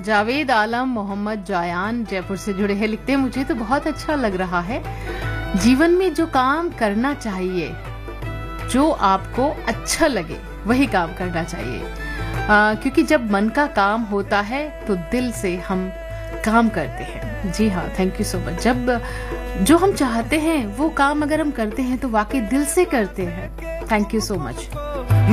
जावेद आलम मोहम्मद जायान जयपुर से जुड़े हैं, लिखते हैं मुझे तो बहुत अच्छा लग रहा है। जीवन में जो काम करना चाहिए, जो आपको अच्छा लगे वही काम करना चाहिए, क्योंकि जब मन का काम होता है तो दिल से हम काम करते हैं। जी हाँ, थैंक यू सो मच। जब जो हम चाहते हैं वो काम अगर हम करते हैं तो वाकई दिल से करते हैं। Thank you so much.